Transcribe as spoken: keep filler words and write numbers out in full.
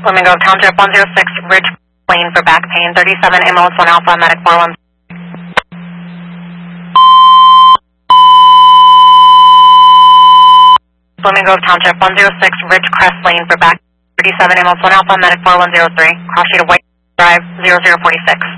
Flamingo Township one oh six, Ridge Lane for back pain, thirty-seven ambulance one Alpha, medic four one. Flamingo Township one oh six, Ridge Crest Lane for back, thirty-seven ambulance one Alpha, medic four one zero three, cross sheet of White Drive, zero zero four six.